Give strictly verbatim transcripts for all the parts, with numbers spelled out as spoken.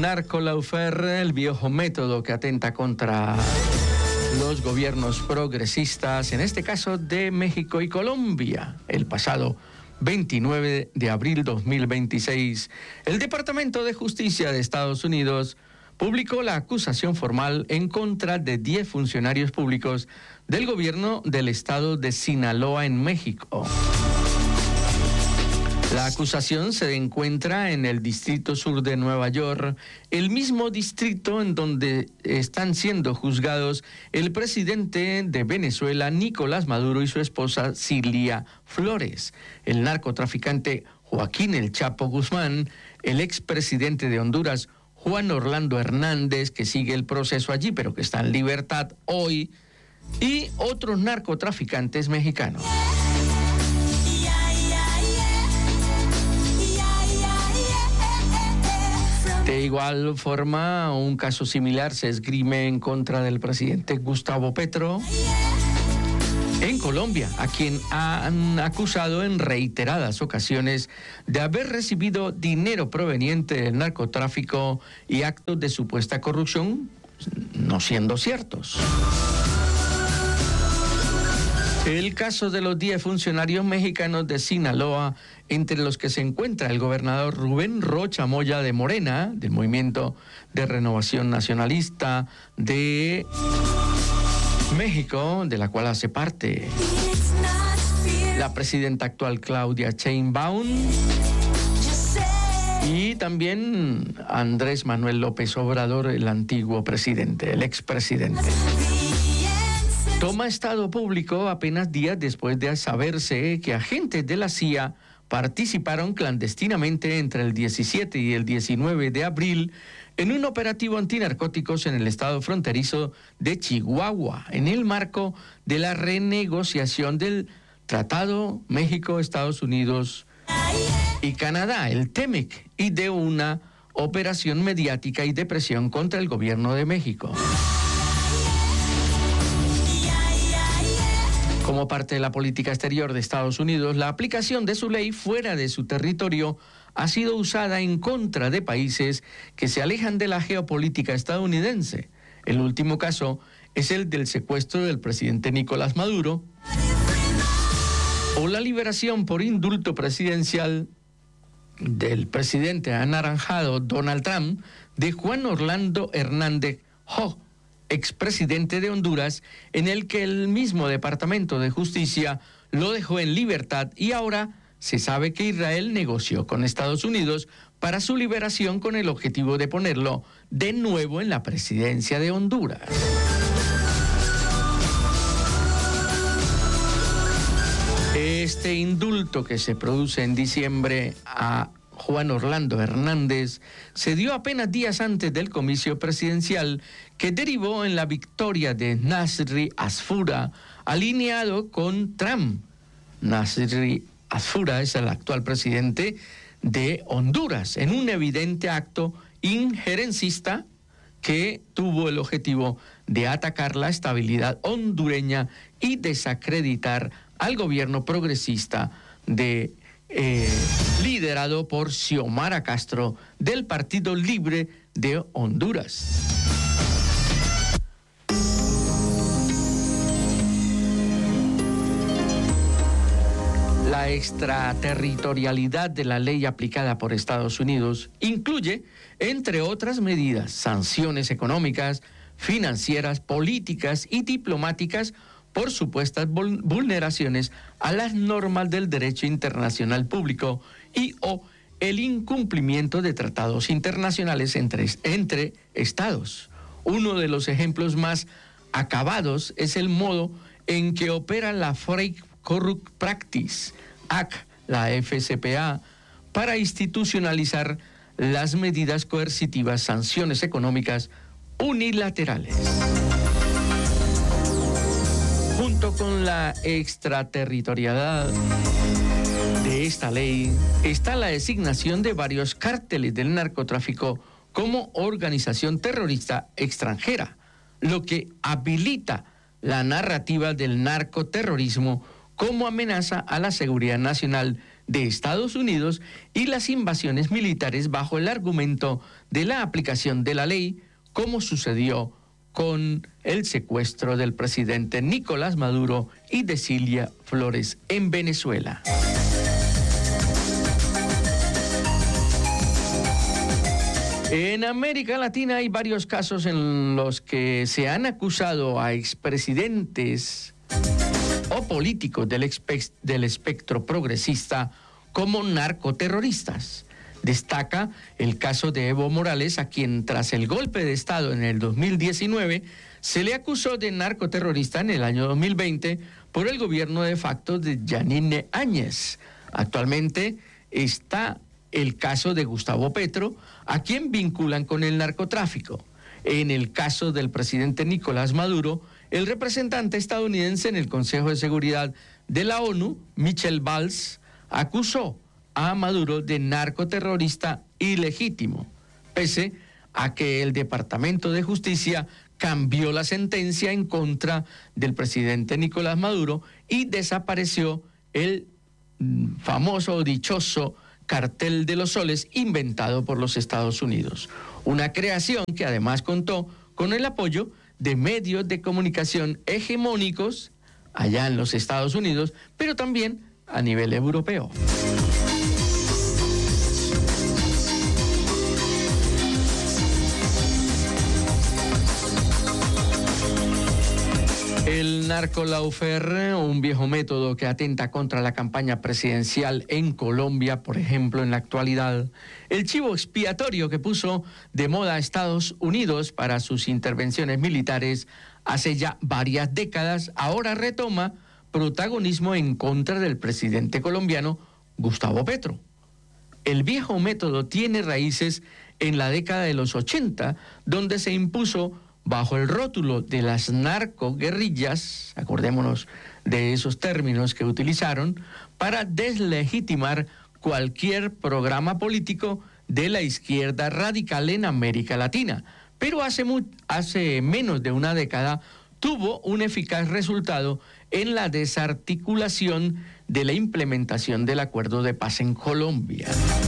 narcolaufer, el viejo método que atenta contra los gobiernos progresistas, en este caso de México y Colombia. El pasado veintinueve de abril de dos mil veintiséis, el Departamento de Justicia de Estados Unidos publicó la acusación formal en contra de diez funcionarios públicos del gobierno del estado de Sinaloa en México. La acusación se encuentra en el Distrito Sur de Nueva York, el mismo distrito en donde están siendo juzgados el presidente de Venezuela, Nicolás Maduro, y su esposa, Cilia Flores, el narcotraficante Joaquín El Chapo Guzmán, el expresidente de Honduras, Juan Orlando Hernández, que sigue el proceso allí, pero que está en libertad hoy, y otros narcotraficantes mexicanos. De igual forma, un caso similar se esgrime en contra del presidente Gustavo Petro en Colombia, a quien han acusado en reiteradas ocasiones de haber recibido dinero proveniente del narcotráfico y actos de supuesta corrupción, no siendo ciertos. El caso de los diez funcionarios mexicanos de Sinaloa, entre los que se encuentra el gobernador Rubén Rocha Moya de Morena, del Movimiento de Renovación Nacionalista de México, de la cual hace parte la presidenta actual Claudia Sheinbaum, y también Andrés Manuel López Obrador, el antiguo presidente, el expresidente. Toma estado público apenas días después de saberse que agentes de la C I A participaron clandestinamente entre el diecisiete y el diecinueve de abril en un operativo antinarcóticos en el estado fronterizo de Chihuahua, en el marco de la renegociación del Tratado México-Estados Unidos y Canadá, el T M E C, y de una operación mediática y de presión contra el gobierno de México. Como parte de la política exterior de Estados Unidos, la aplicación de su ley fuera de su territorio ha sido usada en contra de países que se alejan de la geopolítica estadounidense. El último caso es el del secuestro del presidente Nicolás Maduro o la liberación por indulto presidencial del presidente anaranjado Donald Trump de Juan Orlando Hernández Jo, expresidente de Honduras, en el que el mismo Departamento de Justicia lo dejó en libertad, y ahora se sabe que Israel negoció con Estados Unidos para su liberación con el objetivo de ponerlo de nuevo en la presidencia de Honduras. Este indulto que se produce en diciembre a Juan Orlando Hernández se dio apenas días antes del comicio presidencial que derivó en la victoria de Nasri Asfura, alineado con Trump. Nasri Asfura es el actual presidente de Honduras, en un evidente acto injerencista que tuvo el objetivo de atacar la estabilidad hondureña y desacreditar al gobierno progresista de Eh, liderado por Xiomara Castro del Partido Libre de Honduras. La extraterritorialidad de la ley aplicada por Estados Unidos incluye, entre otras medidas, sanciones económicas, financieras, políticas y diplomáticas por supuestas vulneraciones a las normas del derecho internacional público y o el incumplimiento de tratados internacionales entre, entre estados. Uno de los ejemplos más acabados es el modo en que opera la Free Corrupt Practice Act, la F C P A, para institucionalizar las medidas coercitivas, sanciones económicas unilaterales. Junto con la extraterritorialidad de esta ley está la designación de varios cárteles del narcotráfico como organización terrorista extranjera, lo que habilita la narrativa del narcoterrorismo como amenaza a la seguridad nacional de Estados Unidos y las invasiones militares bajo el argumento de la aplicación de la ley, como sucedió con el secuestro del presidente Nicolás Maduro y de Cilia Flores en Venezuela. En América Latina hay varios casos en los que se han acusado a expresidentes o políticos del, espe- del espectro progresista como narcoterroristas. Destaca el caso de Evo Morales, a quien tras el golpe de Estado en el dos mil diecinueve se le acusó de narcoterrorista en el año dos mil veinte por el gobierno de facto de Yanine Áñez. Actualmente está el caso de Gustavo Petro, a quien vinculan con el narcotráfico. En el caso del presidente Nicolás Maduro, el representante estadounidense en el Consejo de Seguridad de la ONU, Michel Valls, acusó a Maduro de narcoterrorista ilegítimo, pese a que el Departamento de Justicia cambió la sentencia en contra del presidente Nicolás Maduro y desapareció el famoso o dichoso cartel de los soles inventado por los Estados Unidos. Una creación que además contó con el apoyo de medios de comunicación hegemónicos allá en los Estados Unidos, pero también a nivel europeo. El narcolaufer, un viejo método que atenta contra la campaña presidencial en Colombia, por ejemplo, en la actualidad. El chivo expiatorio que puso de moda a Estados Unidos para sus intervenciones militares hace ya varias décadas, ahora retoma protagonismo en contra del presidente colombiano Gustavo Petro. El viejo método tiene raíces en la década de los ochenta, donde se impuso bajo el rótulo de las narcoguerrillas, acordémonos de esos términos que utilizaron, para deslegitimar cualquier programa político de la izquierda radical en América Latina. Pero hace, mu- hace menos de una década tuvo un eficaz resultado en la desarticulación de la implementación del acuerdo de paz en Colombia.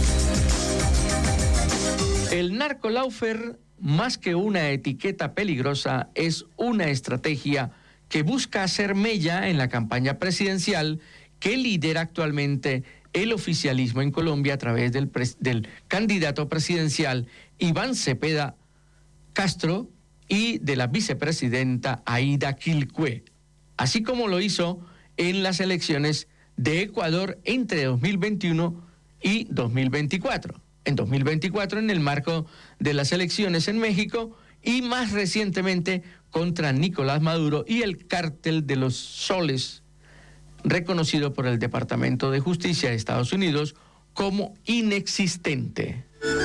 El narcolaufer, más que una etiqueta peligrosa, es una estrategia que busca hacer mella en la campaña presidencial que lidera actualmente el oficialismo en Colombia a través del, pres- del candidato presidencial Iván Cepeda Castro y de la vicepresidenta Aida Quilcue, así como lo hizo en las elecciones de Ecuador entre dos mil veintiuno y dos mil veinticuatro. En dos mil veinticuatro en el marco de las elecciones en México y más recientemente contra Nicolás Maduro y el cártel de los soles, reconocido por el Departamento de Justicia de Estados Unidos como inexistente.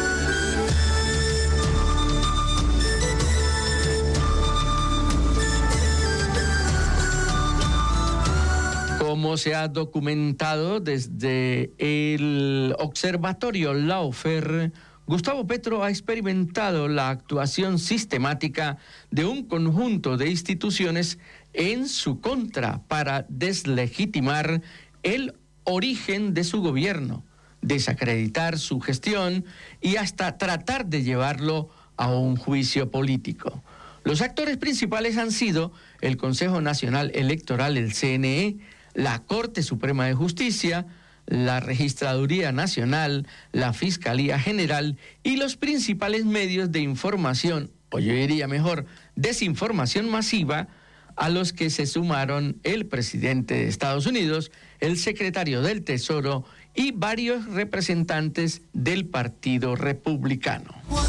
Como se ha documentado desde el Observatorio Laufer, Gustavo Petro ha experimentado la actuación sistemática de un conjunto de instituciones en su contra para deslegitimar el origen de su gobierno, desacreditar su gestión y hasta tratar de llevarlo a un juicio político. Los actores principales han sido el Consejo Nacional Electoral, el C N E, la Corte Suprema de Justicia, la Registraduría Nacional, la Fiscalía General y los principales medios de información, o yo diría mejor, desinformación masiva, a los que se sumaron el presidente de Estados Unidos, el secretario del Tesoro y varios representantes del Partido Republicano.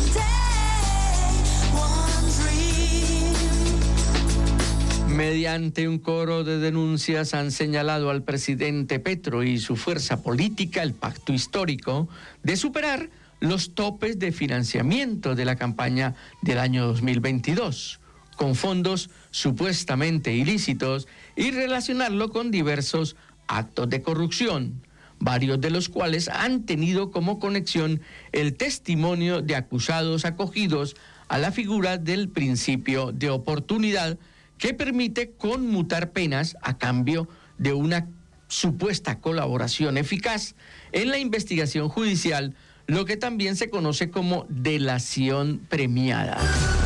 Mediante un coro de denuncias han señalado al presidente Petro y su fuerza política, el pacto histórico, de superar los topes de financiamiento de la campaña del año dos mil veintidós, con fondos supuestamente ilícitos, y relacionarlo con diversos actos de corrupción, varios de los cuales han tenido como conexión el testimonio de acusados acogidos a la figura del principio de oportunidad, que permite conmutar penas a cambio de una supuesta colaboración eficaz en la investigación judicial, lo que también se conoce como delación premiada.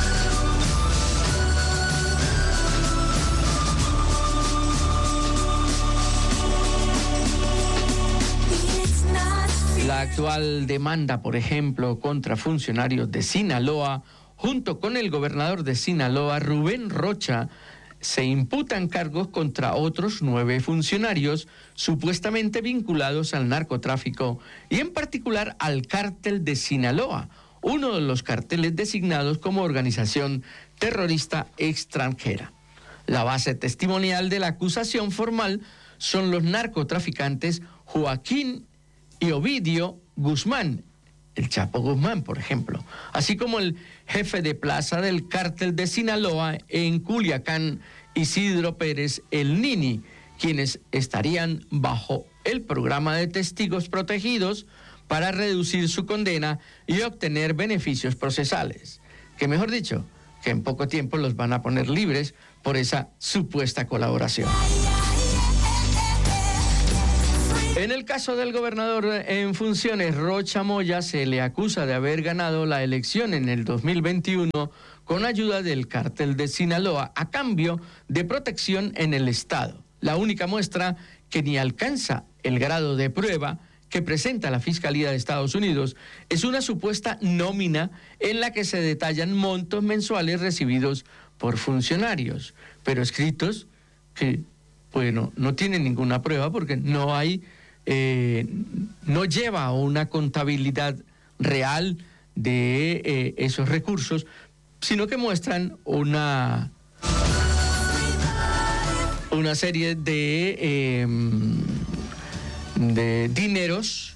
La actual demanda, por ejemplo, contra funcionarios de Sinaloa, junto con el gobernador de Sinaloa, Rubén Rocha, se imputan cargos contra otros nueve funcionarios supuestamente vinculados al narcotráfico y en particular al cártel de Sinaloa, uno de los carteles designados como organización terrorista extranjera. La base testimonial de la acusación formal son los narcotraficantes Joaquín y Ovidio Guzmán, el Chapo Guzmán, por ejemplo, así como el jefe de plaza del cártel de Sinaloa en Culiacán, Isidro Pérez El Nini, quienes estarían bajo el programa de testigos protegidos para reducir su condena y obtener beneficios procesales, que mejor dicho, que en poco tiempo los van a poner libres por esa supuesta colaboración. En el caso del gobernador en funciones, Rocha Moya, se le acusa de haber ganado la elección en el dos mil veintiuno con ayuda del cártel de Sinaloa a cambio de protección en el Estado. La única muestra que ni alcanza el grado de prueba que presenta la Fiscalía de Estados Unidos es una supuesta nómina en la que se detallan montos mensuales recibidos por funcionarios, pero escritos que, bueno, no tienen ninguna prueba porque no hay... Eh, no lleva a una contabilidad real de eh, esos recursos, sino que muestran una, una serie de, eh, de dineros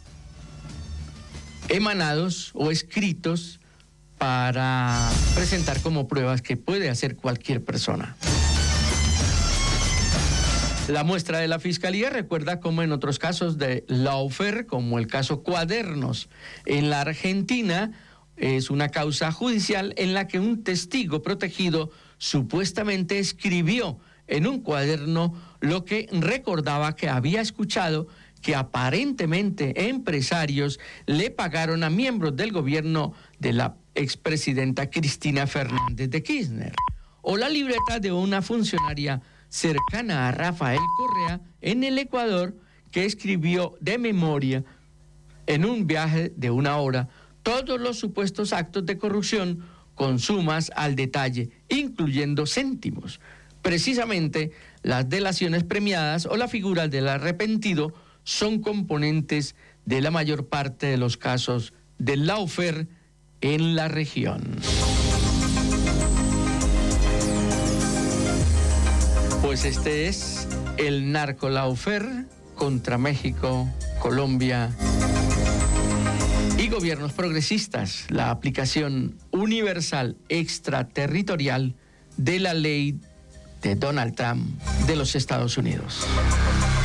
emanados o escritos para presentar como pruebas que puede hacer cualquier persona. La muestra de la Fiscalía recuerda como en otros casos de lawfare, como el caso Cuadernos en la Argentina, es una causa judicial en la que un testigo protegido supuestamente escribió en un cuaderno lo que recordaba que había escuchado que aparentemente empresarios le pagaron a miembros del gobierno de la expresidenta Cristina Fernández de Kirchner, o la libreta de una funcionaria cercana a Rafael Correa en el Ecuador, que escribió de memoria en un viaje de una hora todos los supuestos actos de corrupción con sumas al detalle, incluyendo céntimos. Precisamente las delaciones premiadas o la figura del arrepentido son componentes de la mayor parte de los casos del lawfare en la región. Pues este es el narcolawfare contra México, Colombia y gobiernos progresistas, la aplicación universal extraterritorial de la ley de Donald Trump de los Estados Unidos.